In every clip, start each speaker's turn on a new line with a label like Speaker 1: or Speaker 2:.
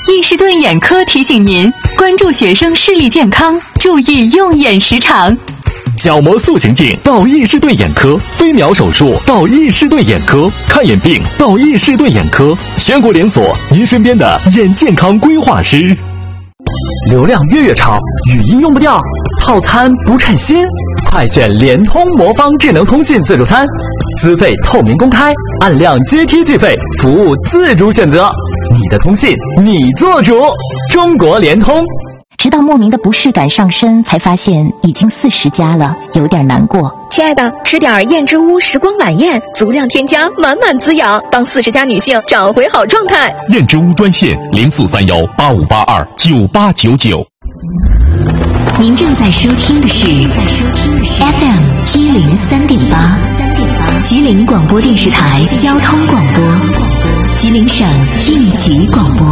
Speaker 1: 伊士顿眼科提醒您关注学生视力健康，注意用眼时长。
Speaker 2: 角膜塑形镜到伊士顿眼科，飞秒手术到伊士顿眼科，看眼病到伊士顿眼科，全国连锁，您身边的眼健康规划师。流量越长，语音用不掉，套餐不称心，快选联通魔方智能通信自助餐，资费透明公开，按量阶梯计费，服务自主选择，你的通信你做主，中国联通。
Speaker 3: 直到莫名的不适感上身，才发现已经40加了，有点难过。
Speaker 4: 亲爱的，吃点燕之屋时光晚宴，足量添加，满满滋养，帮40加女性找回好状态。
Speaker 5: 燕之屋专线043185829899。
Speaker 3: 您正在收听的是 FM 103.8，吉林广播电视台交通广播，吉林省应急广播。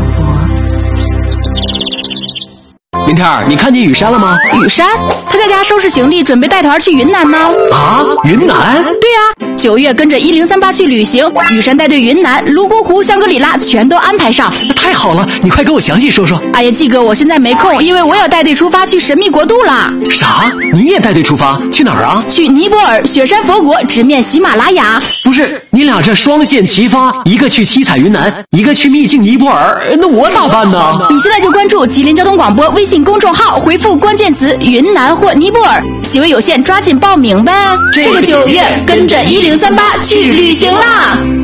Speaker 6: 林天儿，你看见雨山了吗？
Speaker 7: 雨山，他在家收拾行李，准备带团去云南呢。
Speaker 6: 啊，云南？
Speaker 7: 对呀，9月跟着1038去旅行，雨山带队云南、泸沽湖、香格里拉全都安排上。
Speaker 6: 太好了，你快给我详细说说。
Speaker 7: 哎呀，季哥，我现在没空，因为我要带队出发去神秘国度了。
Speaker 6: 啥？你也带队出发？去哪儿啊？
Speaker 7: 去尼泊尔雪山佛国，直面喜马拉雅。
Speaker 6: 不是，你俩这双线齐发，一个去七彩云南，一个去秘境尼泊尔，那我咋办呢？
Speaker 7: 你现在就关注吉林交通广播微信公众号，回复关键词云南或尼泊尔，席位有限，抓紧报名呗。这个9月跟着1038去旅行啦！